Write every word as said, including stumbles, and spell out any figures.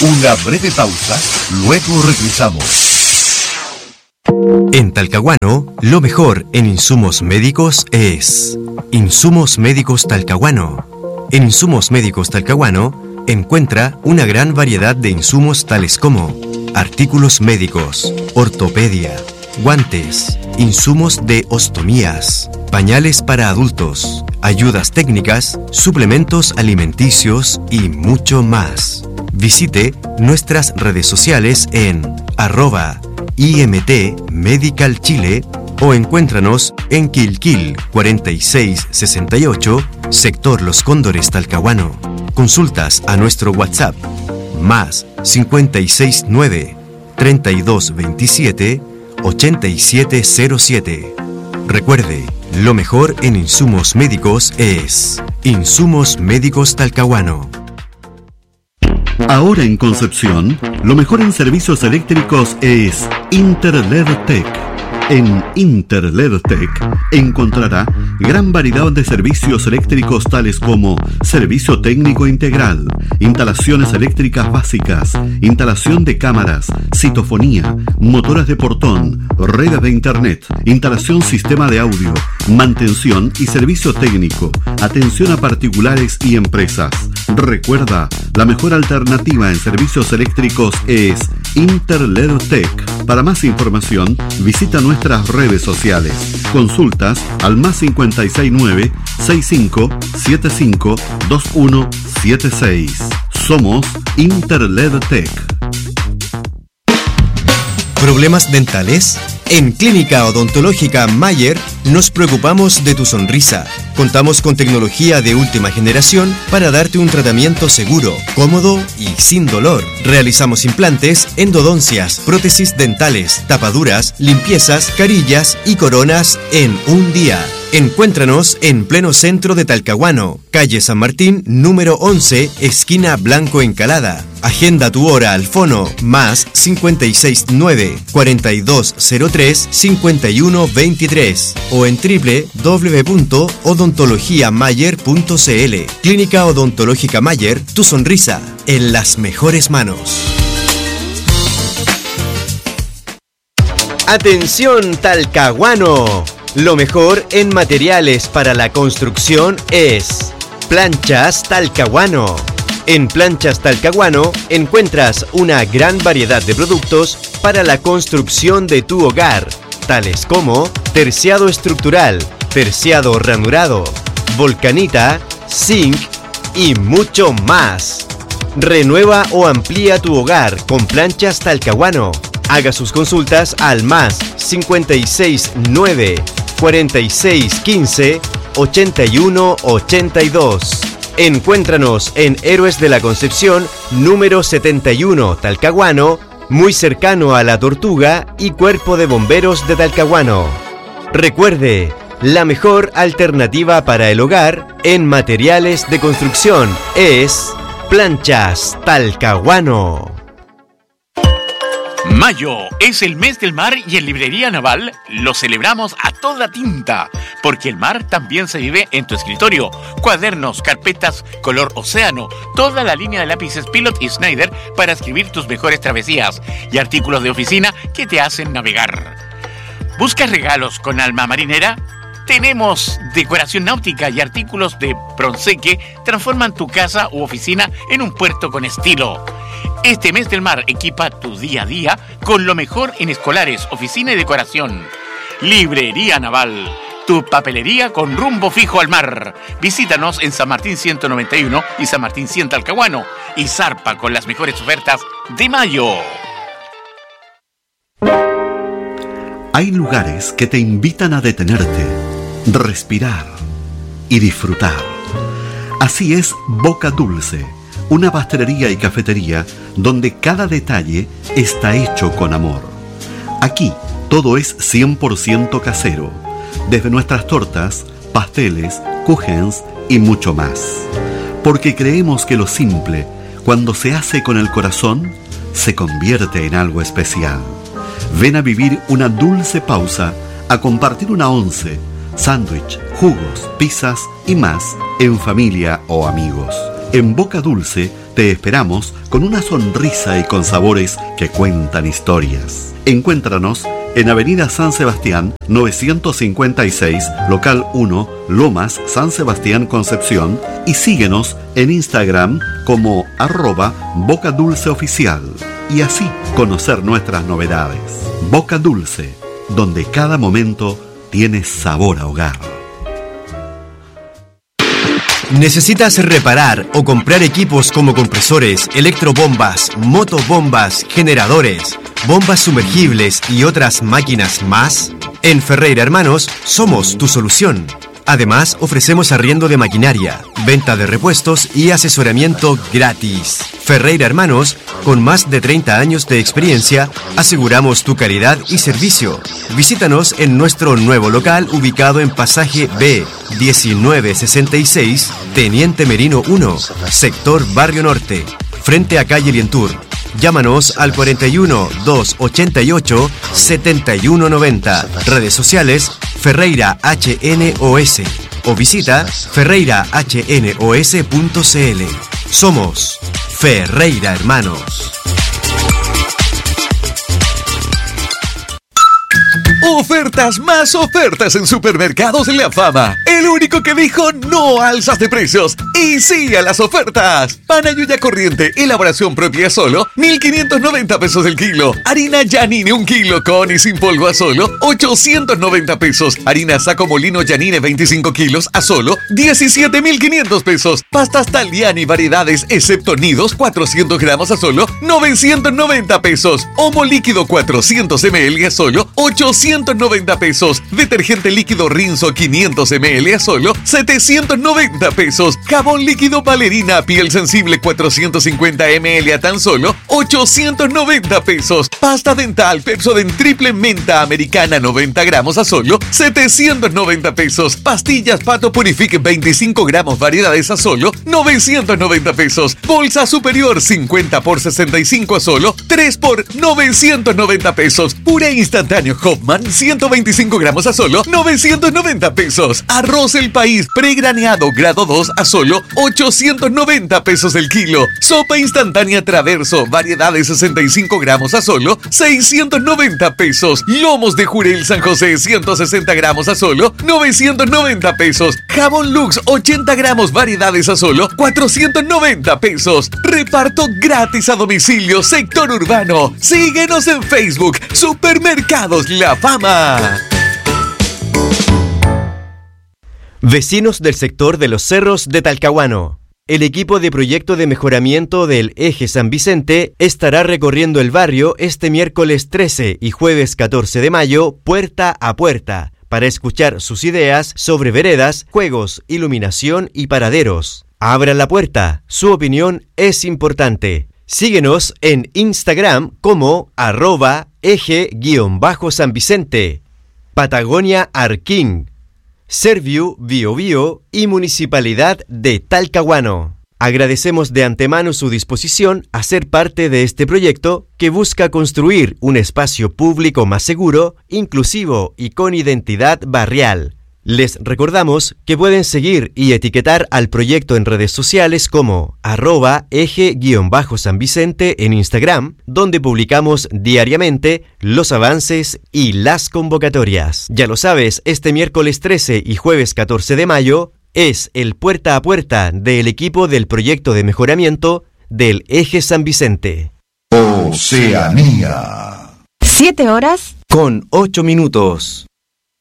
Una breve pausa, luego regresamos. En Talcahuano, lo mejor en insumos médicos es Insumos Médicos Talcahuano. En Insumos Médicos Talcahuano encuentra una gran variedad de insumos tales como artículos médicos, ortopedia, guantes, insumos de ostomías, pañales para adultos, ayudas técnicas, suplementos alimenticios y mucho más. Visite nuestras redes sociales en arroba I M T Medical Chile o encuéntranos en Quilquil cuarenta y seis sesenta y ocho, sector Los Cóndores Talcahuano. Consultas a nuestro WhatsApp más cincuenta y seis nueve, treinta y dos veintisiete, ochenta y siete cero siete. Recuerde, lo mejor en insumos médicos es Insumos Médicos Talcahuano. Ahora en Concepción, lo mejor en servicios eléctricos es Interledtech. En Interledtech encontrará gran variedad de servicios eléctricos tales como servicio técnico integral, instalaciones eléctricas básicas, instalación de cámaras, citofonía, motoras de portón, redes de internet, instalación sistema de audio, mantención y servicio técnico, atención a particulares y empresas. Recuerda, la mejor alternativa en servicios eléctricos es Interledtech. Para más información, visita nuestras redes sociales. Consultas al más cincuenta y seis nueve, sesenta y cinco, setenta y cinco, veintiuno setenta y seis. Somos Interledtech. ¿Problemas dentales? En Clínica Odontológica Mayer nos preocupamos de tu sonrisa. Contamos con tecnología de última generación para darte un tratamiento seguro, cómodo y sin dolor. Realizamos implantes, endodoncias, prótesis dentales, tapaduras, limpiezas, carillas y coronas en un día. Encuéntranos en pleno centro de Talcahuano, calle San Martín, número once, esquina Blanco Encalada. Agenda tu hora al fono más cincuenta y seis nueve, cuarenta y dos cero tres, cincuenta y uno veintitrés o en doble u doble u doble u punto odontologia mayer punto c l. Clínica Odontológica Mayer, tu sonrisa en las mejores manos. ¡Atención Talcahuano! Lo mejor en materiales para la construcción es Planchas Talcahuano. En Planchas Talcahuano encuentras una gran variedad de productos para la construcción de tu hogar, tales como terciado estructural, terciado ranurado, volcanita, zinc y mucho más. Renueva o amplía tu hogar con Planchas Talcahuano. Haga sus consultas al más cincuenta y seis nueve, cuarenta y seis quince, ochenta y uno ochenta y dos. Encuéntranos en Héroes de la Concepción, número setenta y uno, Talcahuano, muy cercano a La Tortuga y Cuerpo de Bomberos de Talcahuano. Recuerde, la mejor alternativa para el hogar en materiales de construcción es Planchas Talcahuano. Mayo es el mes del mar y en Librería Naval lo celebramos a toda tinta, porque el mar también se vive en tu escritorio. Cuadernos, carpetas, color océano, toda la línea de lápices Pilot y Schneider para escribir tus mejores travesías y artículos de oficina que te hacen navegar. ¿Buscas regalos con alma marinera? Tenemos decoración náutica y artículos de bronce que transforman tu casa u oficina en un puerto con estilo. Este mes del mar equipa tu día a día con lo mejor en escolares, oficina y decoración. Librería Naval, tu papelería con rumbo fijo al mar. Visítanos en San Martín ciento noventa y uno y San Martín cien Talcahuano y zarpa con las mejores ofertas de mayo. Hay lugares que te invitan a detenerte, respirar y disfrutar. Así es Boca Dulce, una pastelería y cafetería donde cada detalle está hecho con amor. Aquí todo es cien por ciento casero, desde nuestras tortas, pasteles, kuchens y mucho más. Porque creemos que lo simple, cuando se hace con el corazón, se convierte en algo especial. Ven a vivir una dulce pausa, a compartir una once, sándwich, jugos, pizzas y más en familia o amigos. En Boca Dulce te esperamos con una sonrisa y con sabores que cuentan historias. Encuéntranos en Avenida San Sebastián novecientos cincuenta y seis, local uno, Lomas, San Sebastián, Concepción, y síguenos en Instagram como arroba Boca Dulce Oficial, y así conocer nuestras novedades. Boca Dulce, donde cada momento tiene sabor a hogar. ¿Necesitas reparar o comprar equipos como compresores, electrobombas, motobombas, generadores, bombas sumergibles y otras máquinas más? En Ferreira Hermanos somos tu solución. Además, ofrecemos arriendo de maquinaria, venta de repuestos y asesoramiento gratis. Ferreira Hermanos, con más de treinta años de experiencia, aseguramos tu calidad y servicio. Visítanos en nuestro nuevo local ubicado en Pasaje B diecinueve sesenta y seis, Teniente Merino uno, sector Barrio Norte, frente a calle Lientur. Llámanos al cuarenta y uno, doscientos ochenta y ocho, setenta y uno noventa. Redes sociales Ferreira H N O S o visita ferreira h n o s punto c l. Somos Ferreira Hermanos. Ofertas más ofertas en Supermercados La Fama. El único que dijo no a alzas de precios y sí a las ofertas. Pan Ayuya corriente, elaboración propia solo, mil quinientos noventa pesos el kilo. Harina Yanine un kilo con y sin polvo a solo, ochocientos noventa pesos. Harina Saco Molino Yanine veinticinco kilos a solo, diecisiete mil quinientos pesos. Pastas Taliani variedades excepto nidos, cuatrocientos gramos a solo, novecientos noventa pesos. Omo líquido cuatrocientos mililitros a solo, ochocientos noventa pesos. Detergente líquido Rinzo quinientos mililitros a solo setecientos noventa pesos. Jabón líquido Valerina piel sensible cuatrocientos cincuenta mililitros a tan solo ochocientos noventa pesos. Pasta dental Pepsodent triple menta americana noventa gramos a solo setecientos noventa pesos. Pastillas Pato Purifique veinticinco gramos variedades a solo novecientos noventa pesos. Bolsa superior cincuenta por sesenta y cinco a solo tres por novecientos noventa pesos. Puré instantáneo Hoffman ciento veinticinco gramos a solo novecientos noventa pesos. Arroz El País pregraneado grado dos a solo ochocientos noventa pesos el kilo. Sopa instantánea Traverso variedades sesenta y cinco gramos a solo seiscientos noventa pesos. Lomos de Jurel San José ciento sesenta gramos a solo novecientos noventa pesos. Jabón Lux ochenta gramos variedades a solo cuatrocientos noventa pesos. Reparto gratis a domicilio sector urbano. Síguenos en Facebook Supermercados La Fama. Vecinos del sector de los Cerros de Talcahuano. El equipo de proyecto de mejoramiento del Eje San Vicente estará recorriendo el barrio este miércoles trece y jueves catorce de mayo, puerta a puerta, para escuchar sus ideas sobre veredas, juegos, iluminación y paraderos. Abran la puerta, su opinión es importante. Síguenos en Instagram como arroba eje-san Vicente, Patagonia Arquín, Serviu Bio Bio y Municipalidad de Talcahuano. Agradecemos de antemano su disposición a ser parte de este proyecto que busca construir un espacio público más seguro, inclusivo y con identidad barrial. Les recordamos que pueden seguir y etiquetar al proyecto en redes sociales como arroba eje-san Vicente en Instagram, donde publicamos diariamente los avances y las convocatorias. Ya lo sabes, este miércoles trece y jueves catorce de mayo es el puerta a puerta del equipo del proyecto de mejoramiento del Eje San Vicente. Oceanía. Siete horas con ocho minutos.